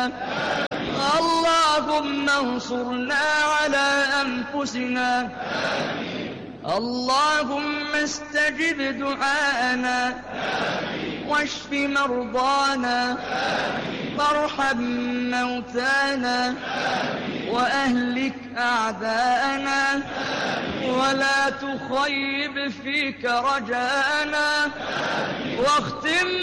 اللهم انصرنا على أنفسنا. اللهم استجب دعاءنا واشف مرضانا وارحم موتانا وأهلك أعداءنا ولا تخيب فيك رجاءنا واختم